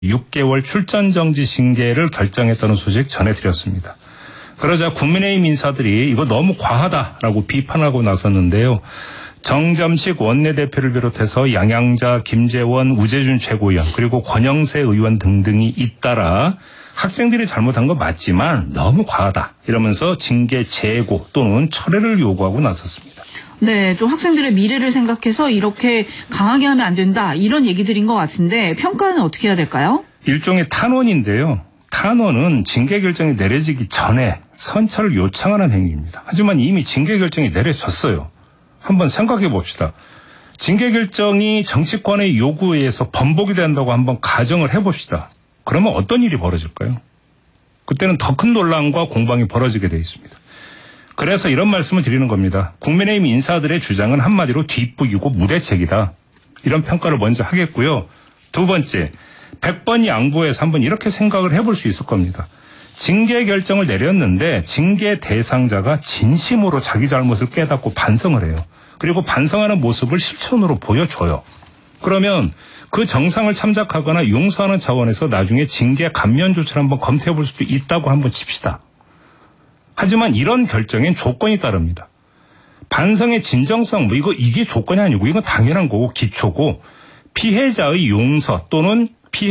6개월 출전 정지 징계를 결정했다는 소식 전해드렸습니다. 그러자 국민의힘 인사들이 이거 너무 과하다라고 비판하고 나섰는데요. 정점식 원내대표를 비롯해서 양양자, 김재원, 우재준 최고위원 그리고 권영세 의원 등등이 잇따라 학생들이 잘못한 건 맞지만 너무 과하다 이러면서 징계 재고 또는 철회를 요구하고 나섰습니다. 네, 좀 학생들의 미래를 생각해서 이렇게 강하게 하면 안 된다 이런 얘기들인 것 같은데 평가는 어떻게 해야 될까요? 일종의 탄원인데요. 탄원은 징계 결정이 내려지기 전에 선처를 요청하는 행위입니다. 하지만 이미 징계 결정이 내려졌어요. 한번 생각해 봅시다. 징계 결정이 정치권의 요구에 의해서 번복이 된다고 한번 가정을 해봅시다. 그러면 어떤 일이 벌어질까요? 그때는 더 큰 논란과 공방이 벌어지게 돼 있습니다. 그래서 이런 말씀을 드리는 겁니다. 국민의힘 인사들의 주장은 한마디로 뒷북이고 무대책이다. 이런 평가를 먼저 하겠고요. 두 번째, 100번 양보해서 한번 이렇게 생각을 해볼 수 있을 겁니다. 징계 결정을 내렸는데 징계 대상자가 진심으로 자기 잘못을 깨닫고 반성을 해요. 그리고 반성하는 모습을 실천으로 보여줘요. 그러면 그 정상을 참작하거나 용서하는 차원에서 나중에 징계 감면 조치를 한번 검토해 볼 수도 있다고 한번 칩시다. 하지만 이런 결정엔 조건이 따릅니다. 반성의 진정성, 이게 조건이 아니고 이건 당연한 거고 기초고 피해자의 용서 또는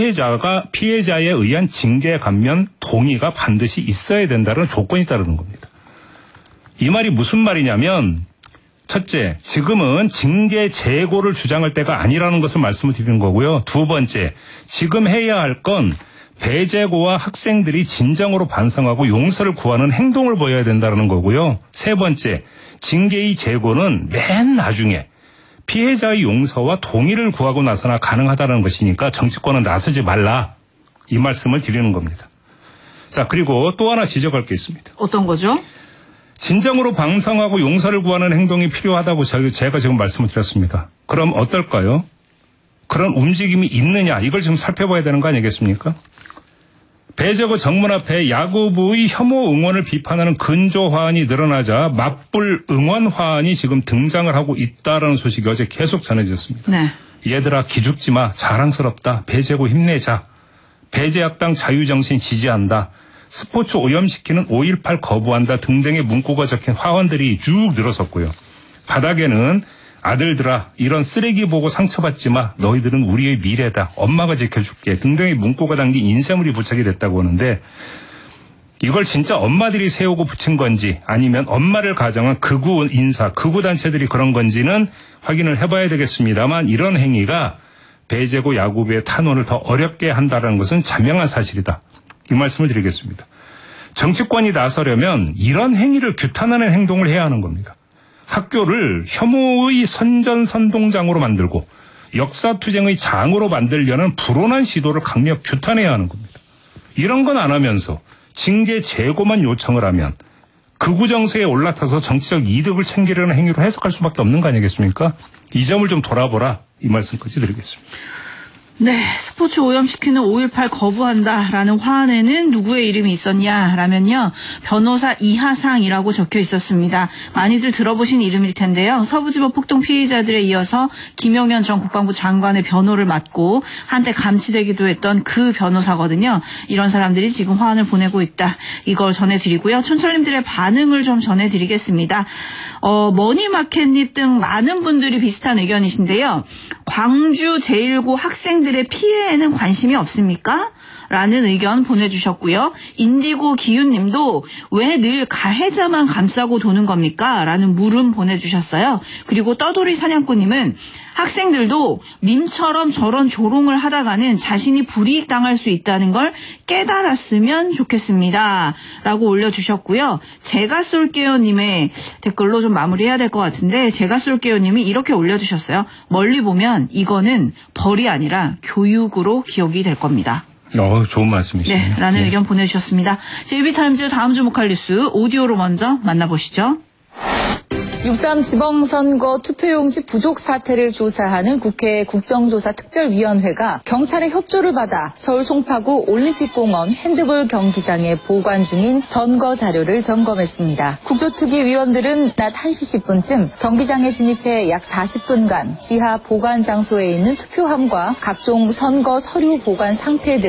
피해자에 의한 징계 감면 동의가 반드시 있어야 된다는 조건이 따르는 겁니다. 이 말이 무슨 말이냐면 첫째, 지금은 징계 재고를 주장할 때가 아니라는 것을 말씀을 드리는 거고요. 두 번째, 지금 해야 할 건 배재고와 학생들이 진정으로 반성하고 용서를 구하는 행동을 보여야 된다는 거고요. 세 번째, 징계의 재고는 맨 나중에 피해자의 용서와 동의를 구하고 나서나 가능하다는 것이니까 정치권은 나서지 말라. 이 말씀을 드리는 겁니다. 자, 그리고 또 하나 지적할 게 있습니다. 어떤 거죠? 진정으로 반성하고 용서를 구하는 행동이 필요하다고 제가 지금 말씀을 드렸습니다. 그럼 어떨까요? 그런 움직임이 있느냐 이걸 지금 살펴봐야 되는 거 아니겠습니까? 배재고 정문 앞에 야구부의 혐오 응원을 비판하는 근조 화환이 늘어나자 맞불 응원 화환이 지금 등장을 하고 있다라는 소식이 어제 계속 전해졌습니다. 네. 얘들아 기죽지 마. 자랑스럽다. 배재고 힘내자. 배재학당 자유정신 지지한다. 스포츠 오염시키는 5.18 거부한다 등등의 문구가 적힌 화환들이 쭉 늘어섰고요. 바닥에는 아들들아 이런 쓰레기 보고 상처받지 마. 너희들은 우리의 미래다. 엄마가 지켜줄게. 등등의 문구가 담긴 인쇄물이 부착이 됐다고 하는데 이걸 진짜 엄마들이 세우고 붙인 건지 아니면 엄마를 가정한 극우 인사, 극우 단체들이 그런 건지는 확인을 해봐야 되겠습니다만 이런 행위가 배재고 야구부의 탄원을 더 어렵게 한다는 것은 자명한 사실이다. 이 말씀을 드리겠습니다. 정치권이 나서려면 이런 행위를 규탄하는 행동을 해야 하는 겁니다. 학교를 혐오의 선전선동장으로 만들고 역사투쟁의 장으로 만들려는 불온한 시도를 강력 규탄해야 하는 겁니다. 이런 건 안 하면서 징계 재고만 요청을 하면 극우 정세에 올라타서 정치적 이득을 챙기려는 행위로 해석할 수밖에 없는 거 아니겠습니까? 이 점을 좀 돌아보라 이 말씀까지 드리겠습니다. 네, 스포츠 오염시키는 5.18 거부한다라는 화환에는 누구의 이름이 있었냐라면요. 변호사 이하상이라고 적혀 있었습니다. 많이들 들어보신 이름일 텐데요. 서부지법 폭동 피해자들에 이어서 김용현 전 국방부 장관의 변호를 맡고 한때 감치되기도 했던 그 변호사거든요. 이런 사람들이 지금 화환을 보내고 있다. 이걸 전해드리고요. 촌철님들의 반응을 좀 전해드리겠습니다. 머니마켓님 등 많은 분들이 비슷한 의견이신데요. 광주 제1고 학생들의 피해에는 관심이 없습니까? 라는 의견 보내주셨고요. 인디고 기윤님도 왜 늘 가해자만 감싸고 도는 겁니까? 라는 물음 보내주셨어요. 그리고 떠돌이 사냥꾼님은 학생들도 밈처럼 저런 조롱을 하다가는 자신이 불이익당할 수 있다는 걸 깨달았으면 좋겠습니다. 라고 올려주셨고요. 제가 쏠게요 님의 댓글로 좀 마무리해야 될 것 같은데 제가 쏠게요 님이 이렇게 올려주셨어요. 멀리 보면 이거는 벌이 아니라 교육으로 기억이 될 겁니다. 좋은 말씀이시네요. 네, 라는 의견 보내주셨습니다. JB타임즈 다음 주목할 뉴스 오디오로 먼저 만나보시죠. 6.3 지방선거 투표용지 부족 사태를 조사하는 국회 국정조사특별위원회가 경찰의 협조를 받아 서울 송파구 올림픽공원 핸드볼 경기장에 보관 중인 선거 자료를 점검했습니다. 국조특위위원들은 낮 1시 10분쯤 경기장에 진입해 약 40분간 지하 보관 장소에 있는 투표함과 각종 선거 서류 보관 상태 등